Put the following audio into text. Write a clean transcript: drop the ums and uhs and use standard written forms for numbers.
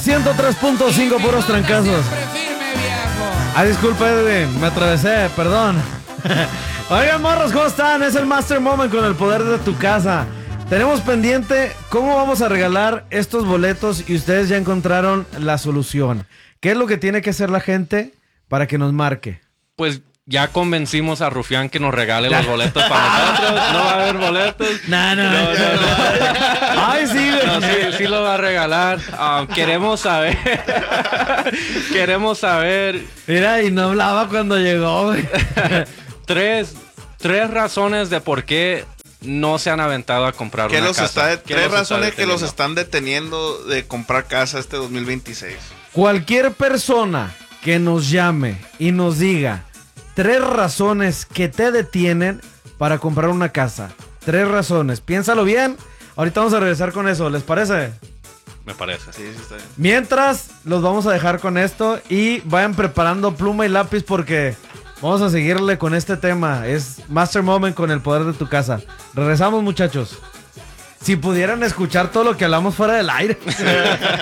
103.5 puros trancazos. Ah, disculpa, Edwin, me atravesé, perdón. Oigan, morros, ¿cómo están? Es el Master Moment con el poder de tu casa. Tenemos pendiente cómo vamos a regalar estos boletos y ustedes ya encontraron la solución. ¿Qué es lo que tiene que hacer la gente para que nos marque? Pues ya convencimos a Rufián que nos regale los boletos para nosotros. No va a haber boletos. No. Ay, sí, güey. No, sí lo va a regalar. Queremos saber. Mira, y no hablaba cuando llegó, güey. Tres razones de por qué no se han aventado a comprar una casa. Tres razones que los están deteniendo de comprar casa este 2026. Cualquier persona que nos llame y nos diga 3 razones que te detienen para comprar una casa. 3 razones. Piénsalo bien. Ahorita vamos a regresar con eso. ¿Les parece? Me parece. Sí, está bien. Mientras, los vamos a dejar con esto y vayan preparando pluma y lápiz porque vamos a seguirle con este tema. Es Master Moment con el poder de tu casa. Regresamos, muchachos. Si pudieran escuchar todo lo que hablamos fuera del aire.